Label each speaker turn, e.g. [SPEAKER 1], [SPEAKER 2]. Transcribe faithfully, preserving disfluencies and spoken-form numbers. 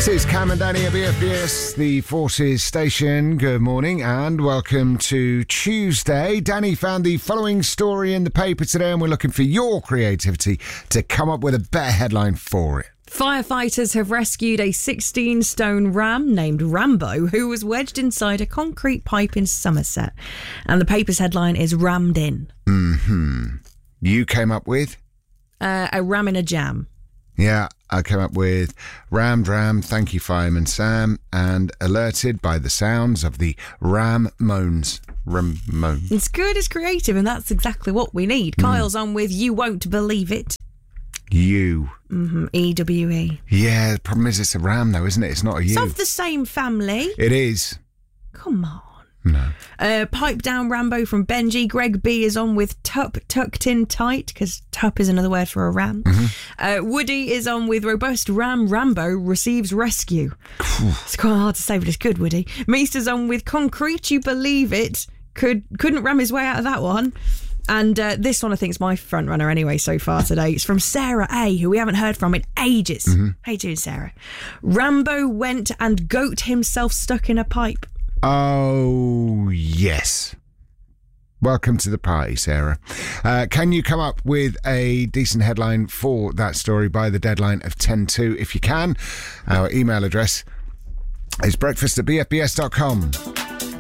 [SPEAKER 1] This is Cam and Danny at B F B S, the Forces station. Good morning and welcome to Tuesday. Danny found the following story in the paper today and we're looking for your creativity to come up with a better headline for it.
[SPEAKER 2] Firefighters have rescued a sixteen-stone ram named Rambo who was wedged inside a concrete pipe in Somerset. And the paper's headline is Rammed In.
[SPEAKER 1] Mm-hmm. You came up with?
[SPEAKER 2] Uh, a ram in a jam.
[SPEAKER 1] Yeah, I came up with rammed ram, thank you Fireman Sam, and alerted by the sounds of the ram moans. Ram moans.
[SPEAKER 2] It's good, it's creative, and that's exactly what we need. Mm. Kyle's on with You Won't Believe It.
[SPEAKER 1] You.
[SPEAKER 2] Mm-hmm. E W E.
[SPEAKER 1] Yeah, the problem is it's a ram though, isn't it? It's not a you.
[SPEAKER 2] It's of the same family.
[SPEAKER 1] It is.
[SPEAKER 2] Come on.
[SPEAKER 1] No.
[SPEAKER 2] Uh, Pipe Down Rambo from Benji. Greg B is on with Tup Tucked In Tight, because tup is another word for a ram.
[SPEAKER 1] Mm-hmm.
[SPEAKER 2] Uh, Woody is on with Robust Ram Rambo receives rescue. It's quite hard to say, but it's good, Woody. Meester's on with Concrete, You Believe It. Could, couldn't ram his way out of that one. And uh, this one I think is my front runner anyway so far today. It's from Sarah A, who we haven't heard from in ages.
[SPEAKER 1] Mm-hmm.
[SPEAKER 2] How you doing, Sarah? Rambo went and goat himself stuck in a pipe.
[SPEAKER 1] Oh, yes. Welcome to the party, Sarah. Uh, can you come up with a decent headline for that story by the deadline of ten to? If you can, our email address is breakfast at b f b s dot com.